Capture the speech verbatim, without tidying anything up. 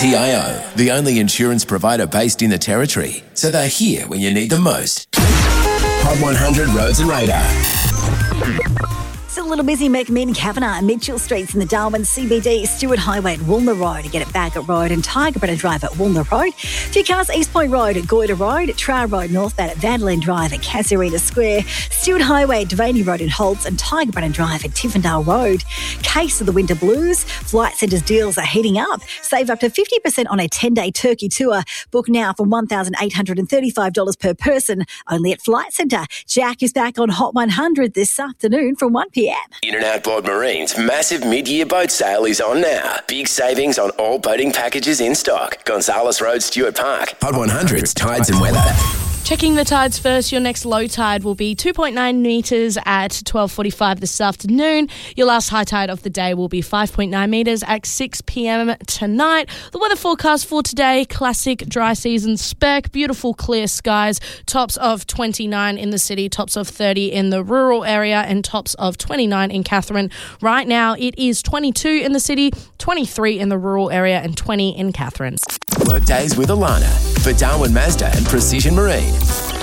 T I O, the only insurance provider based in the Territory, so they're here when you need them most. Hot one hundred Roads and Radar. Still a little busy, McMinn, Kavanagh and Mitchell Streets in the Darwin C B D, Stewart Highway at Woolner Road, get it Bagot Road and Tigerbrenner Drive at Woolner Road. A few cars, East Point Road at Goyder Road, Trow Road northbound at Vanderlyn Drive at Casuarina Square, Stewart Highway at Devaney Road in Holtz and Tigerbrenner Drive at Tiffindale Road. Case of the winter blues, Flight Centre's deals are heating up. Save up to fifty percent on a ten-day Turkey tour. Book now for one thousand eight hundred thirty-five dollars per person, only at Flight Centre. Jack is back on Hot one hundred this afternoon from one p m. In and Outboard Marine's massive mid-year boat sale is on now. Big savings on all boating packages in stock. Gonzales Road, Stewart Park. Hot one hundred's Tides and Weather. Checking the tides first, your next low tide will be two point nine metres at twelve forty-five this afternoon. Your last high tide of the day will be five point nine metres at six p m tonight. The weather forecast for today, classic dry season spec, beautiful clear skies, tops of twenty-nine in the city, tops of thirty in the rural area and tops of twenty-nine in Katherine. Right now it is twenty-two in the city, twenty-three in the rural area and twenty in Katherine. Workdays with Alana for Darwin Mazda and Precision Marine.